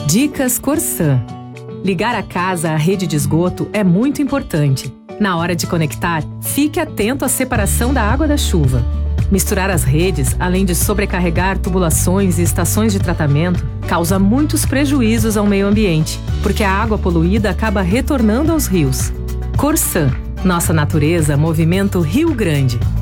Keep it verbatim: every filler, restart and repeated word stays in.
Dicas Corsã. Ligar a casa à rede de esgoto é muito importante. Na hora de conectar, fique atento à separação da água da chuva. Misturar as redes, além de sobrecarregar tubulações e estações de tratamento, causa muitos prejuízos ao meio ambiente, porque a água poluída acaba retornando aos rios. Corsã. Nossa natureza, movimento Rio Grande.